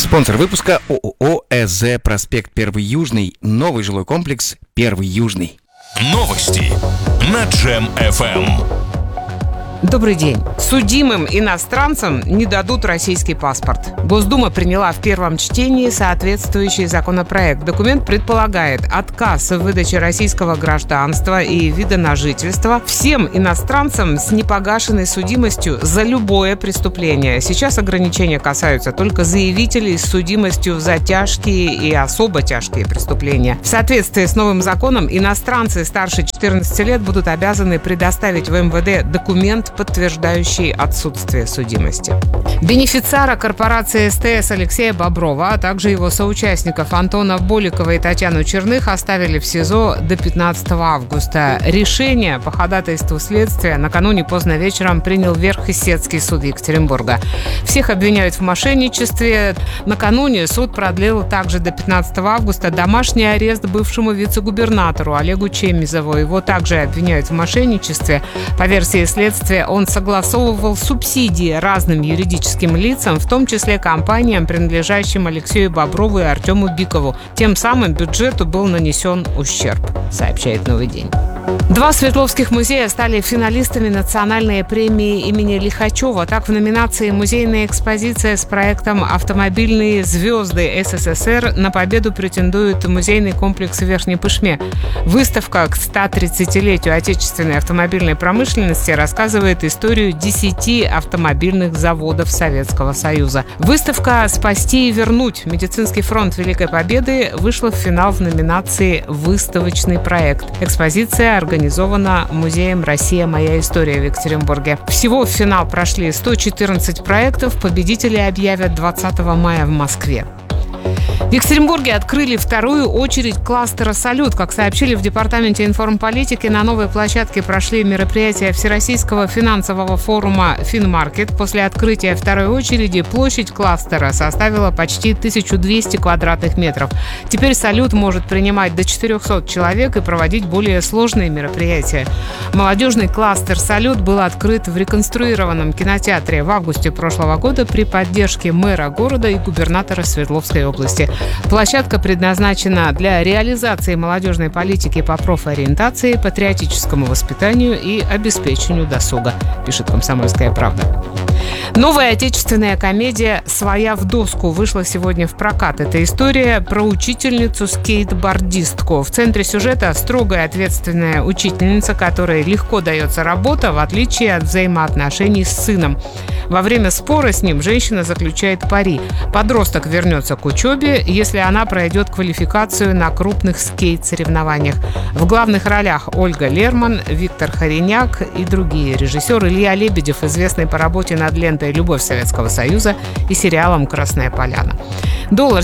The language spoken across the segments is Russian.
Спонсор выпуска ООО ЭЗ «Проспект 1 Южный». Новый жилой комплекс 1 Южный. Новости на Джем FM. Добрый день. Судимым иностранцам не дадут российский паспорт. Госдума приняла в первом чтении соответствующий законопроект. Документ предполагает отказ в выдаче российского гражданства и вида на жительство всем иностранцам с непогашенной судимостью за любое преступление. Сейчас ограничения касаются только заявителей с судимостью за тяжкие и особо тяжкие преступления. В соответствии с новым законом иностранцы старше 14 лет будут обязаны предоставить в МВД документ, подтверждающий отсутствие судимости. Бенефициара корпорации СТС Алексея Боброва, а также его соучастников Антона Боликова и Татьяну Черных оставили в СИЗО до 15 августа. Решение по ходатайству следствия накануне поздно вечером принял Верхесецкий суд Екатеринбурга. Всех обвиняют в мошенничестве. Накануне суд продлил также до 15 августа домашний арест бывшему вице-губернатору Олегу Чемизову. Его также обвиняют в мошенничестве. По версии следствия, он согласовывал субсидии разным юридическим лицам, в том числе компаниям, принадлежащим Алексею Боброву и Артему Бикову. Тем самым бюджету был нанесен ущерб, сообщает «Новый день». Два Свердловских музея стали финалистами национальной премии имени Лихачева. Так, в номинации «Музейная экспозиция» с проектом «Автомобильные звезды СССР» на победу претендует музейный комплекс в Верхней Пышме. Выставка к 130-летию отечественной автомобильной промышленности рассказывает историю 10 автомобильных заводов Советского Союза. Выставка «Спасти и вернуть. Медицинский фронт Великой Победы» вышла в финал в номинации «Выставочный проект». Экспозиция организована Музеем «Россия. Моя история» в Екатеринбурге. Всего в финал прошли 114 проектов. Победители объявят 20 мая в Москве. В Екатеринбурге открыли вторую очередь кластера «Салют». Как сообщили в Департаменте информполитики, на новой площадке прошли мероприятия Всероссийского финансового форума «Финмаркет». После открытия второй очереди площадь кластера составила почти 1200 квадратных метров. Теперь «Салют» может принимать до 400 человек и проводить более сложные мероприятия. Молодежный кластер «Салют» был открыт в реконструированном кинотеатре в августе прошлого года при поддержке мэра города и губернатора Свердловской области. Площадка предназначена для реализации молодежной политики по профориентации, патриотическому воспитанию и обеспечению досуга, пишет «Комсомольская правда». Новая отечественная комедия «Своя в доску» вышла сегодня в прокат. Это история про учительницу-скейтбордистку. В центре сюжета строгая ответственная учительница, которой легко дается работа, в отличие от взаимоотношений с сыном. Во время спора с ним женщина заключает пари. Подросток вернется к учебе, если она пройдет квалификацию на крупных скейт-соревнованиях. В главных ролях Ольга Лерман, Виктор Хореняк и другие. Режиссер Илья Лебедев, известный по работе над лентой «Любовь Советского Союза» и сериалом «Красная поляна». Доллар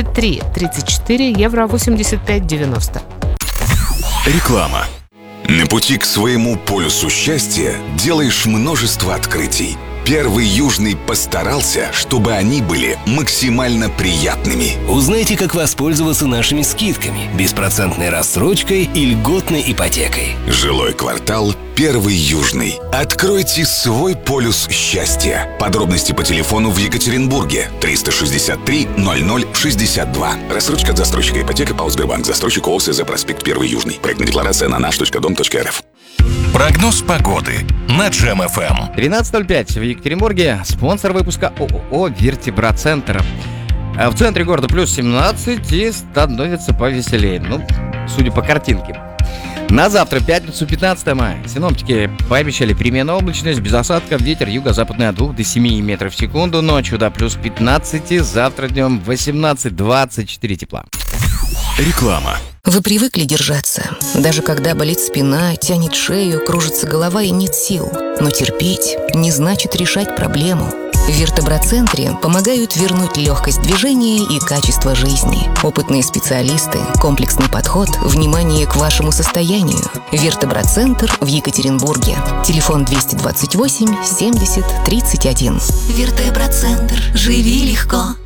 73.34, евро 85.90. Реклама. На пути к своему полюсу счастья делаешь множество открытий. 1 Южный постарался, чтобы они были максимально приятными. Узнайте, как воспользоваться нашими скидками, беспроцентной рассрочкой и льготной ипотекой. Жилой квартал 1 Южный. Откройте свой полюс счастья. Подробности по телефону в Екатеринбурге 363 00 62. Рассрочка от застройщика ипотека ПАО Сбербанк. Застройщик ООО ЭЗ «Проспект 1 Южный». Проектная декларация на наш.дом.рф. Прогноз погоды на Джем FM. 13:05 в Екатеринбурге. Спонсор выпуска ООО «Вертебрацентр». В центре города плюс 17 и становится повеселее. Ну, судя по картинке. На завтра, пятницу, 15 мая, синоптики пообещали переменную облачность, без осадков, ветер юго-западный от 2 до 7 метров в секунду, ночью до плюс 15, завтра днем 18-24 тепла. Реклама. Вы привыкли держаться, даже когда болит спина, тянет шею, кружится голова и нет сил. Но терпеть не значит решать проблему. В Вертебрацентре помогают вернуть легкость движения и качество жизни. Опытные специалисты, комплексный подход, внимание к вашему состоянию. Вертебрацентр в Екатеринбурге. Телефон 228 70 31. Вертебрацентр. Живи легко.